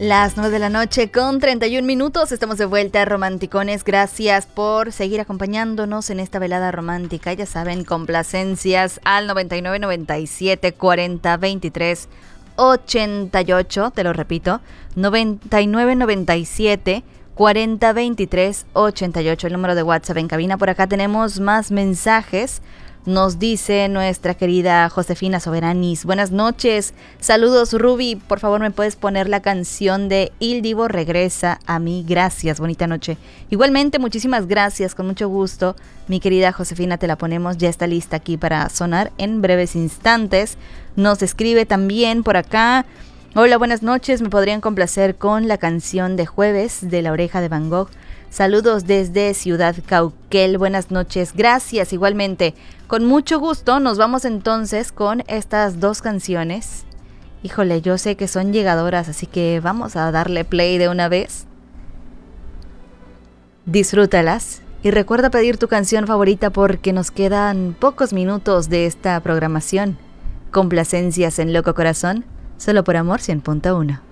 Las 9 de la noche con 31 minutos, estamos de vuelta, romanticones. Gracias por seguir acompañándonos en esta velada romántica. Ya saben, complacencias al 99 97 40 23 88. Te lo repito, 99 97 40 23 88, el número de WhatsApp en cabina. Por acá tenemos más mensajes. Nos dice nuestra querida Josefina Soberanis: buenas noches, saludos Ruby, por favor me puedes poner la canción de Il Divo regresa a mí, gracias, bonita noche. Igualmente, muchísimas gracias, con mucho gusto, mi querida Josefina, te la ponemos, ya está lista aquí para sonar en breves instantes. Nos escribe también por acá: hola, buenas noches, me podrían complacer con la canción de Jueves de La Oreja de Van Gogh. Saludos desde Ciudad Cauquel, buenas noches, gracias igualmente. Con mucho gusto nos vamos entonces con estas dos canciones. Híjole, yo sé que son llegadoras, así que vamos a darle play de una vez. Disfrútalas y recuerda pedir tu canción favorita porque nos quedan pocos minutos de esta programación. Complacencias en Loco Corazón, solo por Amor 100.1.